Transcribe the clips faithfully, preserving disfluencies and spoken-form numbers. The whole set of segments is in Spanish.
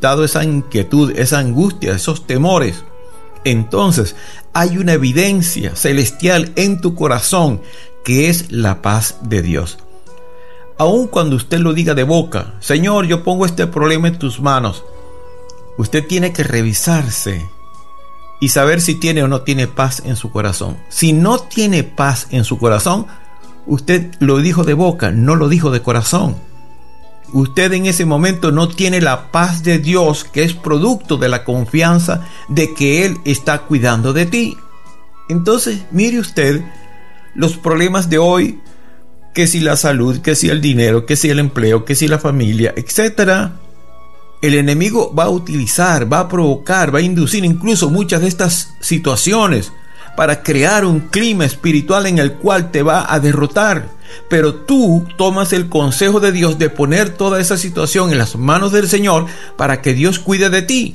depositado esa inquietud, esa angustia, esos temores, entonces hay una evidencia celestial en tu corazón que es la paz de Dios. Aun cuando usted lo diga de boca, Señor, yo pongo este problema en tus manos, usted tiene que revisarse y saber si tiene o no tiene paz en su corazón. Si no tiene paz en su corazón, usted lo dijo de boca, no lo dijo de corazón. Usted en ese momento no tiene la paz de Dios, que es producto de la confianza de que Él está cuidando de ti. Entonces, mire usted los problemas de hoy, que si la salud, que si el dinero, que si el empleo, que si la familia, etcétera. El enemigo va a utilizar, va a provocar, va a inducir incluso muchas de estas situaciones para crear un clima espiritual en el cual te va a derrotar. Pero tú tomas el consejo de Dios de poner toda esa situación en las manos del Señor para que Dios cuide de ti.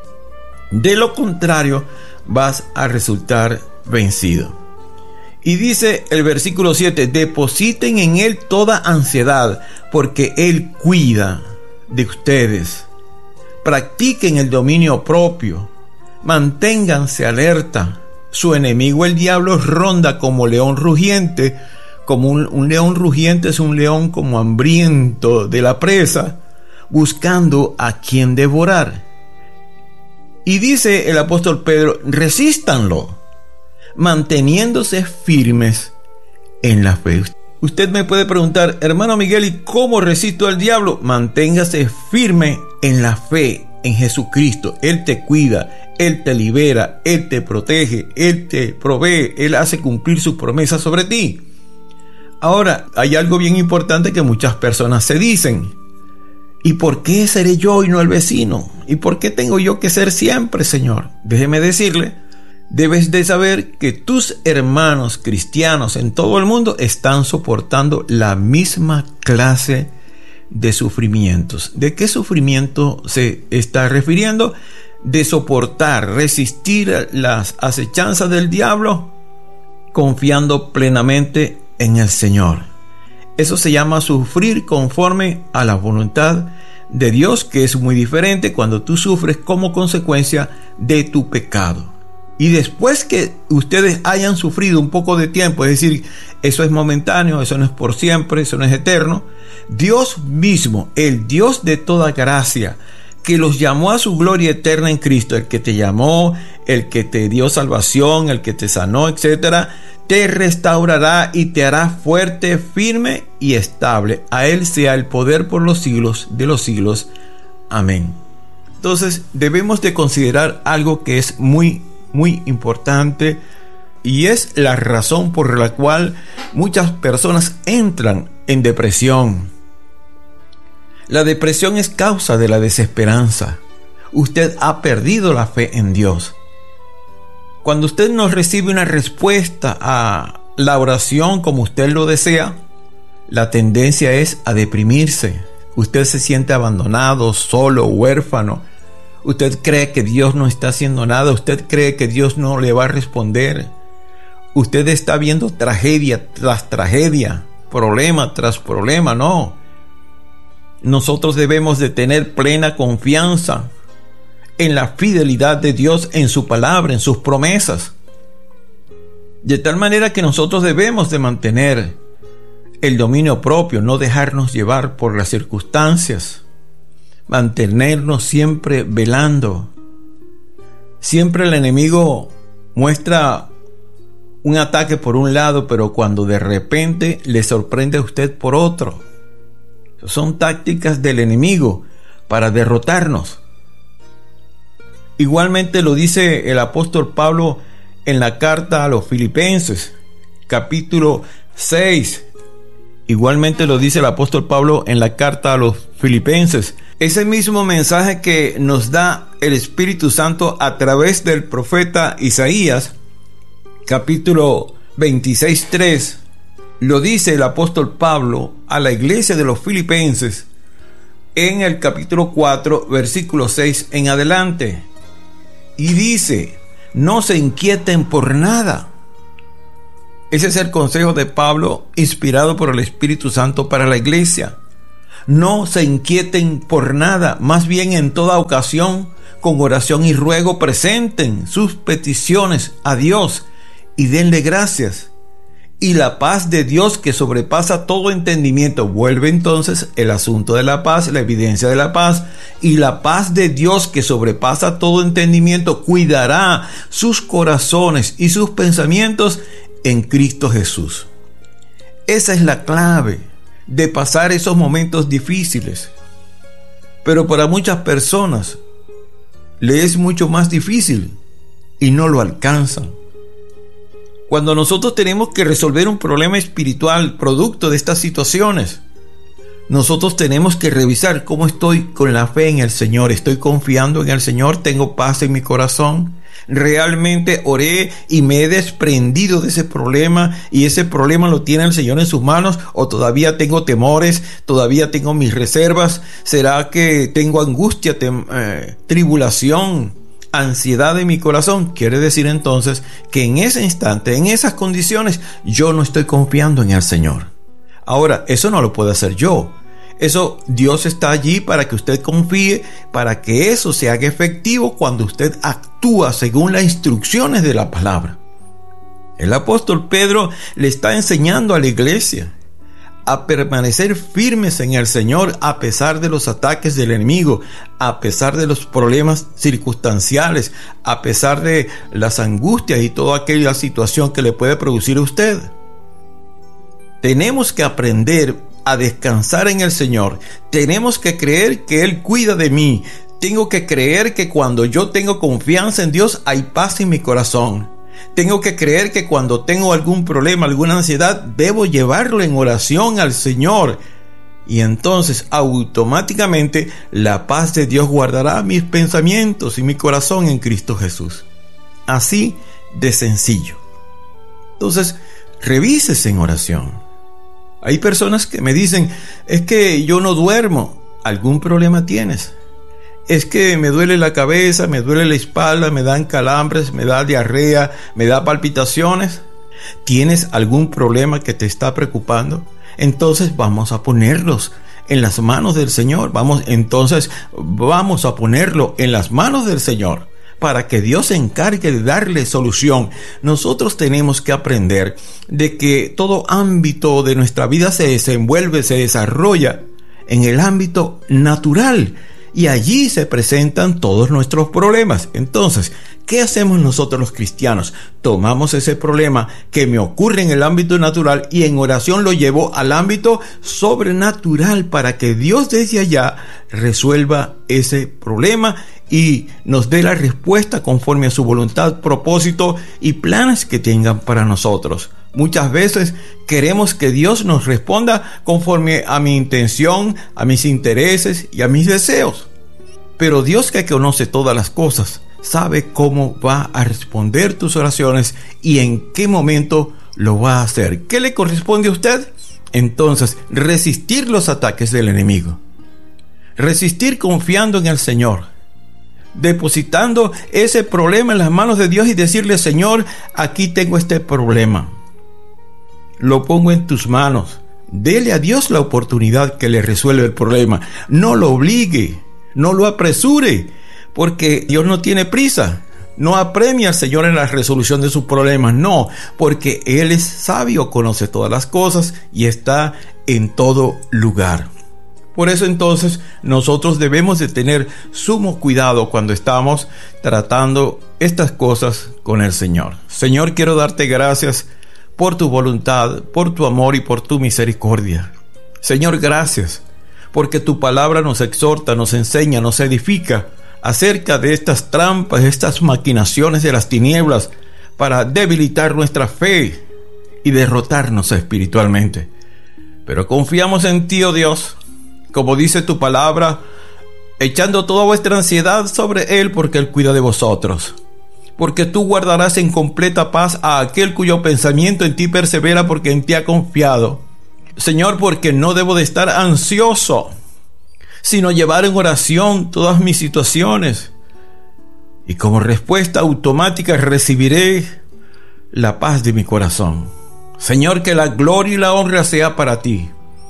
De lo contrario, vas a resultar vencido. Y dice el versículo siete, depositen en Él toda ansiedad, porque Él cuida de ustedes. Practiquen el dominio propio, manténganse alerta. Su enemigo el diablo ronda como león rugiente. Como un, un león rugiente es un león como hambriento de la presa, buscando a quien devorar. Y dice el apóstol Pedro, resístanlo, manteniéndose firmes en la fe. Usted me puede preguntar, hermano Miguel, ¿y cómo resisto al diablo? Manténgase firme en la fe en Jesucristo. Él te cuida, Él te libera, Él te protege, Él te provee, Él hace cumplir sus promesas sobre ti. Ahora, hay algo bien importante que muchas personas se dicen. ¿Y por qué seré yo y no el vecino? ¿Y por qué tengo yo que ser siempre, Señor? Déjeme decirle, debes de saber que tus hermanos cristianos en todo el mundo están soportando la misma clase de sufrimientos. ¿De qué sufrimiento se está refiriendo? De soportar, resistir las acechanzas del diablo, confiando plenamente en el Señor. Eso se llama sufrir conforme a la voluntad de Dios, que es muy diferente cuando tú sufres como consecuencia de tu pecado. Y después que ustedes hayan sufrido un poco de tiempo, es decir, eso es momentáneo, eso no es por siempre, eso no es eterno, Dios mismo, el Dios de toda gracia, que los llamó a su gloria eterna en Cristo, el que te llamó, el que te dio salvación, el que te sanó, etcétera, te restaurará y te hará fuerte, firme y estable. A Él sea el poder por los siglos de los siglos. Amén. Entonces debemos de considerar algo que es muy, muy importante, y es la razón por la cual muchas personas entran en depresión. La depresión es causa de la desesperanza. Usted ha perdido la fe en Dios. Cuando usted no recibe una respuesta a la oración como usted lo desea, la tendencia es a deprimirse. Usted se siente abandonado, solo, huérfano. Usted cree que Dios no está haciendo nada. Usted cree que Dios no le va a responder. Usted está viendo tragedia tras tragedia, problema tras problema. No. Nosotros debemos de tener plena confianza en la fidelidad de Dios, en su palabra, en sus promesas. De tal manera que nosotros debemos de mantener el dominio propio, no dejarnos llevar por las circunstancias, mantenernos siempre velando. Siempre el enemigo muestra un ataque por un lado, pero cuando de repente le sorprende a usted por otro. Son tácticas del enemigo para derrotarnos. Igualmente lo dice el apóstol Pablo en la carta a los Filipenses, capítulo seis. Igualmente lo dice el apóstol Pablo en la carta a los Filipenses. Ese mismo mensaje que nos da el Espíritu Santo a través del profeta Isaías, capítulo veintiséis, tres, lo dice el apóstol Pablo a la iglesia de los Filipenses en el capítulo cuatro, versículo seis en adelante. Y dice, no se inquieten por nada. Ese es el consejo de Pablo, inspirado por el Espíritu Santo para la iglesia. No se inquieten por nada, más bien en toda ocasión, con oración y ruego, presenten sus peticiones a Dios y denle gracias. Y la paz de Dios, que sobrepasa todo entendimiento, vuelve entonces el asunto de la paz, la evidencia de la paz, y la paz de Dios, que sobrepasa todo entendimiento, cuidará sus corazones y sus pensamientos en Cristo Jesús. Esa es la clave de pasar esos momentos difíciles. Pero para muchas personas le es mucho más difícil y no lo alcanzan. Cuando nosotros tenemos que resolver un problema espiritual producto de estas situaciones, nosotros tenemos que revisar cómo estoy con la fe en el Señor. ¿Estoy confiando en el Señor? ¿Tengo paz en mi corazón? ¿Realmente oré y me he desprendido de ese problema y ese problema lo tiene el Señor en sus manos? ¿O todavía tengo temores? ¿Todavía tengo mis reservas? ¿Será que tengo angustia, tem- eh, tribulación, ansiedad en mi corazón? Quiere decir entonces que en ese instante, en esas condiciones, yo no estoy confiando en el Señor. Ahora, eso no lo puedo hacer yo. Eso, Dios está allí para que usted confíe, para que eso se haga efectivo cuando usted actúa según las instrucciones de la palabra. El apóstol Pedro le está enseñando a la iglesia a permanecer firmes en el Señor a pesar de los ataques del enemigo, a pesar de los problemas circunstanciales, a pesar de las angustias y toda aquella situación que le puede producir a usted. Tenemos que aprender a descansar en el Señor. Tenemos que creer que Él cuida de mí. Tengo que creer que cuando yo tengo confianza en Dios hay paz en mi corazón. Tengo que creer que cuando tengo algún problema, alguna ansiedad, debo llevarlo en oración al Señor. Y entonces automáticamente la paz de Dios guardará mis pensamientos y mi corazón en Cristo Jesús. Así de sencillo. Entonces, revísese en oración. Hay personas que me dicen, es que yo no duermo. ¿Algún problema tienes? Es que me duele la cabeza, me duele la espalda, me dan calambres, me da diarrea, me da palpitaciones. ¿Tienes algún problema que te está preocupando? Entonces vamos a ponerlos en las manos del Señor. Vamos, entonces vamos a ponerlo en las manos del Señor para que Dios se encargue de darle solución. Nosotros tenemos que aprender de que todo ámbito de nuestra vida se desenvuelve, se desarrolla en el ámbito natural. Y allí se presentan todos nuestros problemas. Entonces, ¿qué hacemos nosotros los cristianos? Tomamos ese problema que me ocurre en el ámbito natural y en oración lo llevo al ámbito sobrenatural para que Dios desde allá resuelva ese problema y nos dé la respuesta conforme a su voluntad, propósito y planes que tengan para nosotros. Muchas veces queremos que Dios nos responda conforme a mi intención, a mis intereses y a mis deseos. Pero Dios, que conoce todas las cosas, sabe cómo va a responder tus oraciones y en qué momento lo va a hacer. ¿Qué le corresponde a usted? Entonces, resistir los ataques del enemigo. Resistir confiando en el Señor. Depositando ese problema en las manos de Dios y decirle, Señor, aquí tengo este problema. Lo pongo en tus manos. Dele a Dios la oportunidad que le resuelva el problema. No lo obligue, no lo apresure, porque Dios no tiene prisa. No apremia al Señor en la resolución de sus problemas, no, porque Él es sabio, conoce todas las cosas y está en todo lugar. Por eso entonces nosotros debemos de tener sumo cuidado cuando estamos tratando estas cosas con el Señor. Señor, quiero darte gracias por tu voluntad, por tu amor y por tu misericordia. Señor, gracias, porque tu palabra nos exhorta, nos enseña, nos edifica acerca de estas trampas, estas maquinaciones de las tinieblas para debilitar nuestra fe y derrotarnos espiritualmente. Pero confiamos en ti, oh Dios, como dice tu palabra, echando toda vuestra ansiedad sobre Él, porque Él cuida de vosotros. Porque tú guardarás en completa paz a aquel cuyo pensamiento en ti persevera, porque en ti ha confiado. Señor, porque no debo de estar ansioso, sino llevar en oración todas mis situaciones. Y como respuesta automática recibiré la paz de mi corazón. Señor, que la gloria y la honra sea para ti.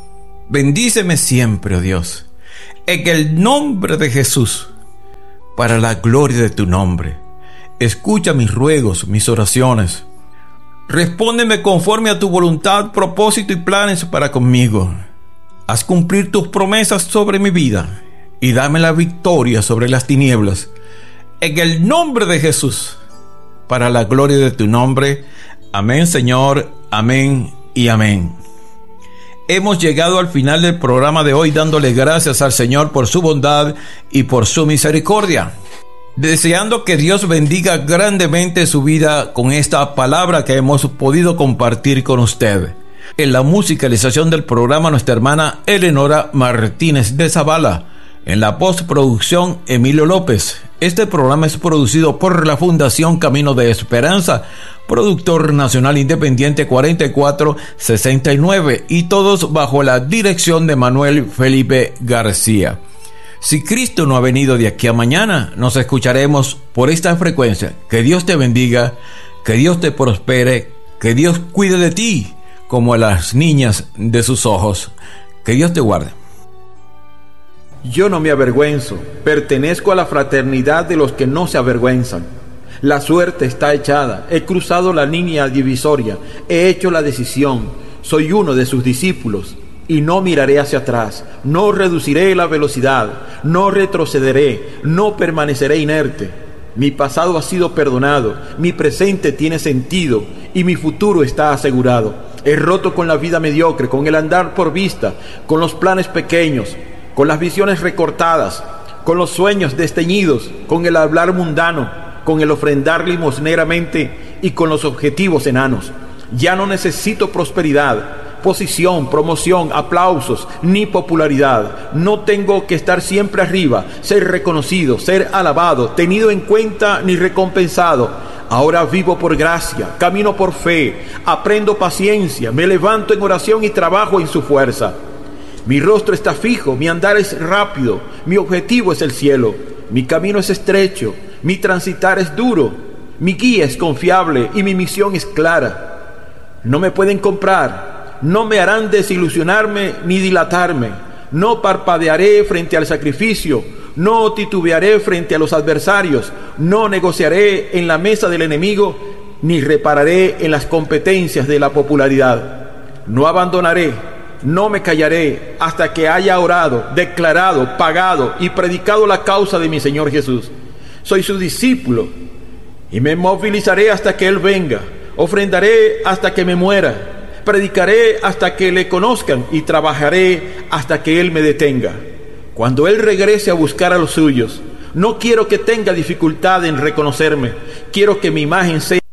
Bendíceme siempre, oh Dios, en el nombre de Jesús, para la gloria de tu nombre. Escucha mis ruegos, mis oraciones. Respóndeme conforme a tu voluntad, propósito y planes para conmigo. Haz cumplir tus promesas sobre mi vida y dame la victoria sobre las tinieblas. En el nombre de Jesús, para la gloria de tu nombre. Amén, Señor. Amén y amén. Hemos llegado al final del programa de hoy dándole gracias al Señor por su bondad y por su misericordia. Deseando que Dios bendiga grandemente su vida con esta palabra que hemos podido compartir con usted. En la musicalización del programa, nuestra hermana Eleonora Martínez de Zavala. En la postproducción, Emilio López. Este programa es producido por la Fundación Camino de Esperanza, productor nacional independiente cuarenta y cuatro sesenta y nueve, y todos bajo la dirección de Manuel Felipe García. Si Cristo no ha venido de aquí a mañana, nos escucharemos por esta frecuencia. Que Dios te bendiga, que Dios te prospere, que Dios cuide de ti como a las niñas de sus ojos. Que Dios te guarde. Yo no me avergüenzo, pertenezco a la fraternidad de los que no se avergüenzan. La suerte está echada, he cruzado la línea divisoria, he hecho la decisión, soy uno de sus discípulos y no miraré hacia atrás, no reduciré la velocidad, no retrocederé, no permaneceré inerte. Mi pasado ha sido perdonado, mi presente tiene sentido y mi futuro está asegurado. He roto con la vida mediocre, con el andar por vista, con los planes pequeños, con las visiones recortadas, con los sueños desteñidos, con el hablar mundano, con el ofrendar limosneramente y con los objetivos enanos. Ya no necesito prosperidad, posición, promoción, aplausos, ni popularidad. No tengo que estar siempre arriba, ser reconocido, ser alabado, tenido en cuenta ni recompensado. Ahora vivo por gracia, camino por fe, aprendo paciencia, me levanto en oración y trabajo en su fuerza. Mi rostro está fijo, mi andar es rápido, mi objetivo es el cielo, mi camino es estrecho, mi transitar es duro, mi guía es confiable y mi misión es clara. No me pueden comprar, no me harán desilusionarme ni dilatarme, no parpadearé frente al sacrificio, no titubearé frente a los adversarios, no negociaré en la mesa del enemigo, ni repararé en las competencias de la popularidad. No abandonaré, no me callaré hasta que haya orado, declarado, pagado y predicado la causa de mi Señor Jesús. Soy su discípulo y me movilizaré hasta que Él venga. Ofrendaré hasta que me muera. Predicaré hasta que le conozcan y trabajaré hasta que Él me detenga. Cuando Él regrese a buscar a los suyos, no quiero que tenga dificultad en reconocerme. Quiero que mi imagen sea